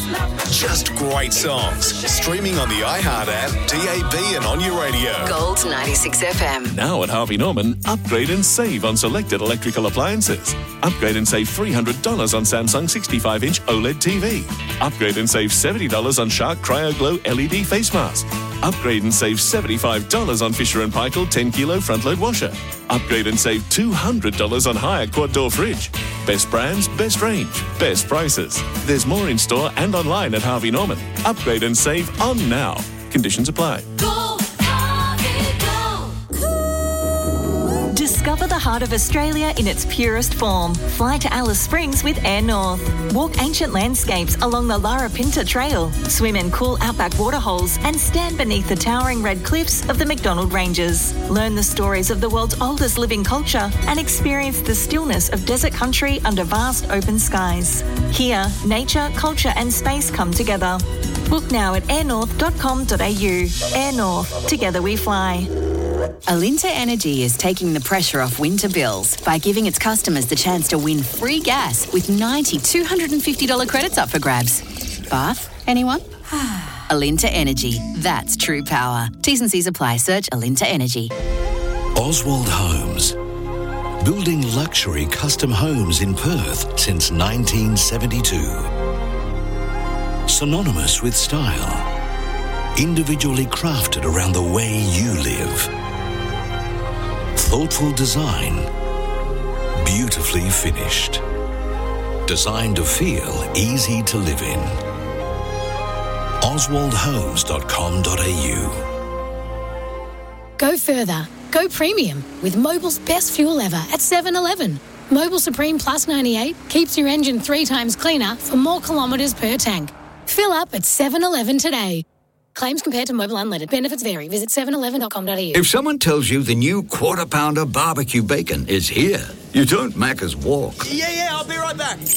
Just great songs. Streaming on the iHeart app, DAB and on your radio. Gold 96 FM. Now at Harvey Norman, upgrade and save on selected electrical appliances. Upgrade and save $300 on Samsung 65-inch OLED TV. Upgrade and save $70 on Shark CryoGlow LED face mask. Upgrade and save $75 on Fisher & Paykel 10-kilo front-load washer. Upgrade and save $200 on Haier quad-door fridge. Best brands, best range, best prices. There's more in store and online at Harvey Norman. Upgrade and save on now. Conditions apply. Discover the heart of Australia in its purest form. Fly to Alice Springs with Air North. Walk ancient landscapes along the Larapinta Trail. Swim in cool outback waterholes and stand beneath the towering red cliffs of the McDonnell Ranges. Learn the stories of the world's oldest living culture and experience the stillness of desert country under vast open skies. Here, nature, culture and space come together. Book now at airnorth.com.au. Air North. Together we fly. Alinta Energy is taking the pressure off winter bills by giving its customers the chance to win free gas with 90 $250 credits up for grabs. Bath, anyone? Alinta Energy. That's true power. T's and C's apply. Search Alinta Energy. Oswald Homes. Building luxury custom homes in Perth since 1972. Synonymous with style. Individually crafted around the way you live. Thoughtful design. Beautifully finished. Designed to feel easy to live in. oswaldhomes.com.au. Go further. Go premium with Mobil's best fuel ever at 7-Eleven. Mobil Supreme Plus 98 keeps your engine 3 times cleaner for more kilometres per tank. Fill up at 7-Eleven today. Claims compared to Mobil Unleaded. Benefits vary. Visit 711.com.au. If someone tells you the new Quarter Pounder barbecue bacon is here, you don't Macca's walk. Yeah, I'll be right back.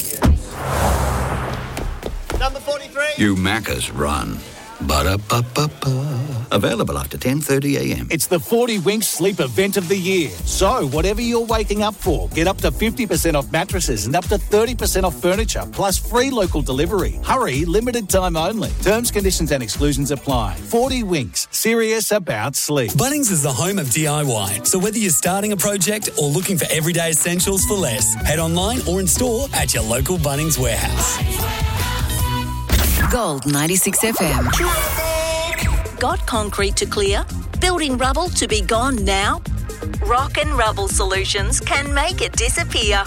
Number 43. You Macca's run. Ba-da-ba-ba-ba. Available after 10:30am. It's the 40 Winks Sleep Event of the Year. So, whatever you're waking up for, get up to 50% off mattresses and up to 30% off furniture, plus free local delivery. Hurry, limited time only. Terms, conditions and exclusions apply. 40 Winks. Serious about sleep. Bunnings is the home of DIY. So whether you're starting a project or looking for everyday essentials for less, head online or in store at your local Bunnings warehouse. Gold 96 FM. Got concrete to clear? Building rubble to be gone now? Rock and Rubble Solutions can make it disappear.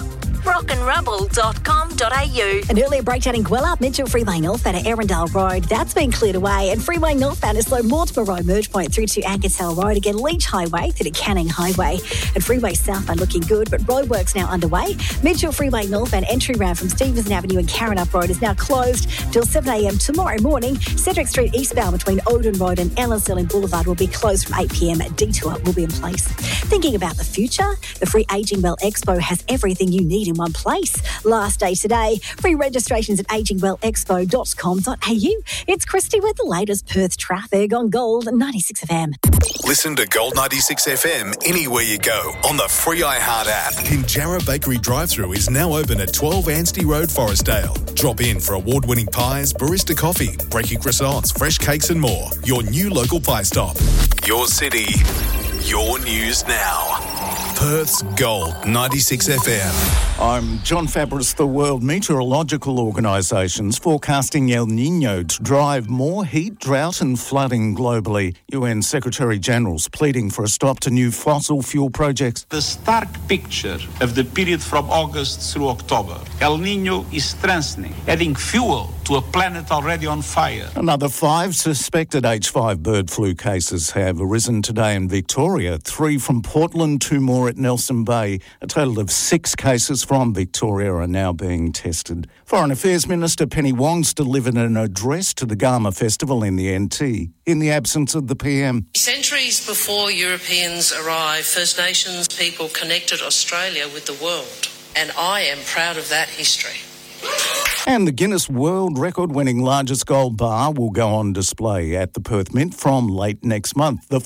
rockandrubble.com.au. An earlier breakdown in Gwelup, Mitchell Freeway northbound at Arundel Road. That's been cleared away. And Freeway northbound is slow Mortimer Road, merge point through to Ankersell Road. Again, Leach Highway through to Canning Highway. And Freeway southbound looking good, but roadworks now underway. Mitchell Freeway northbound entry ramp from Stevenson Avenue and Karrinyup Road is now closed till 7am tomorrow morning. Cedric Street eastbound between Odin Road and Ellis Island Boulevard will be closed from 8pm. A detour will be in place. Thinking about the future? The Free Aging Well Expo has everything you need in one place. Last day today. Free registrations at agingwellexpo.com.au. It's Christy with the latest Perth traffic on Gold 96 FM. Listen to Gold 96 FM anywhere you go on the free iHeart app. Kinjarra Bakery drive-thru is now open at 12 Anstey Road, Forestdale. Drop in for award-winning pies, barista coffee, breaking croissants, fresh cakes and more. Your new local pie stop. Your city, your news now. Perth's Gold 96 FM. I'm John Fabris. The World Meteorological Organisation's forecasting El Niño to drive more heat, drought and flooding globally. UN Secretary-General's pleading for a stop to new fossil fuel projects. The stark picture of the period from August through October. El Niño is strengthening, adding fuel to a planet already on fire. Another 5 suspected H5 bird flu cases have arisen today in Victoria. 3 from Portland, 2 more at Nelson Bay. A total of 6 cases from Victoria are now being tested. Foreign Affairs Minister Penny Wong's delivered an address to the Garma Festival in the NT in the absence of the PM. Centuries before Europeans arrived, First Nations people connected Australia with the world, and I am proud of that history. And the Guinness World Record-winning largest gold bar will go on display at the Perth Mint from late next month. The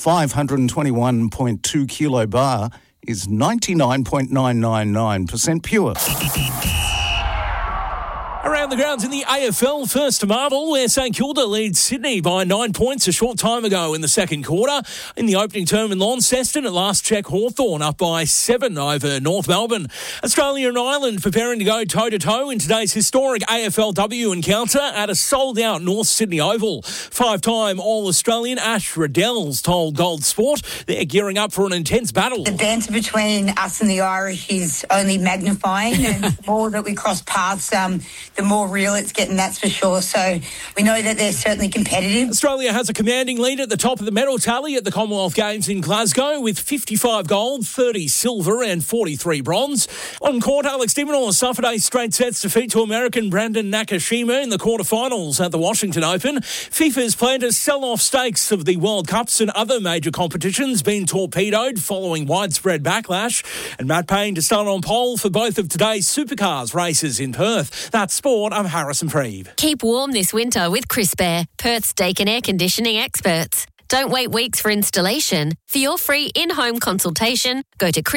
521.2 kilo bar is 99.999% pure. Around the grounds in the AFL, first to Marvel, where St Kilda leads Sydney by 9 points a short time ago in the second quarter. In the opening term in Launceston, at last check, Hawthorn up by 7 over North Melbourne. Australia and Ireland preparing to go toe-to-toe in today's historic AFLW encounter at a sold-out North Sydney Oval. 5-time All-Australian Ash Riddell's told Gold Sport they're gearing up for an intense battle. The banter between us and the Irish is only magnifying, and the more that we cross paths, the more real it's getting, that's for sure. So we know that they're certainly competitive. Australia has a commanding lead at the top of the medal tally at the Commonwealth Games in Glasgow with 55 gold, 30 silver and 43 bronze. On court, Alex de Minaur suffered a straight sets defeat to American Brandon Nakashima in the quarterfinals at the Washington Open. FIFA's plan to sell off stakes of the World Cups and other major competitions being torpedoed following widespread backlash. And Matt Payne to start on pole for both of today's supercars races in Perth. That's sport. I'm Harrison Freeve. Keep warm this winter with Crisp Air, Perth's Dake and air conditioning experts. Don't wait weeks for installation. For your free in-home consultation, go to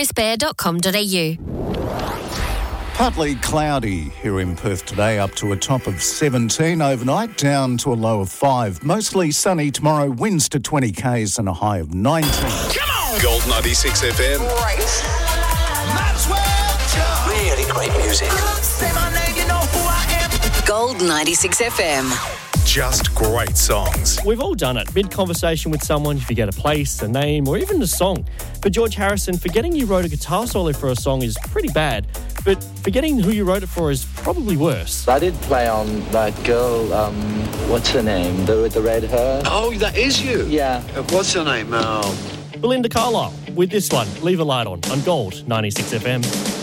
crispair.com.au. Partly cloudy here in Perth today, up to a top of 17 overnight, down to a low of 5. Mostly sunny tomorrow, winds to 20 k's and a high of 19. Come on! Gold 96 FM. Right. Might as well jump. Really great music. Say my name, you know who I am. Gold 96 FM. Just great songs. We've all done it. Mid-conversation with someone, you forget a place, a name, or even a song. For George Harrison, forgetting you wrote a guitar solo for a song is pretty bad, but forgetting who you wrote it for is probably worse. I did play on that girl, what's her name? With the red hair. Oh, that is you? Yeah. What's her name? Belinda Carlisle with this one, Leave a Light On Gold 96 FM.